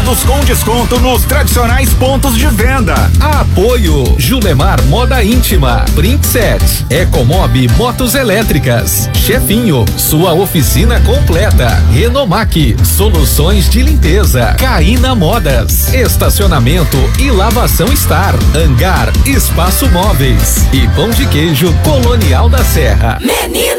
produtos com desconto nos tradicionais pontos de venda. Apoio Julemar Moda Íntima, Princet, Ecomob Motos Elétricas, Chefinho, sua oficina completa, Renomac, soluções de limpeza, Caína Modas, estacionamento e lavação Star, Hangar, Espaço Móveis e Pão de Queijo Colonial da Serra. Menino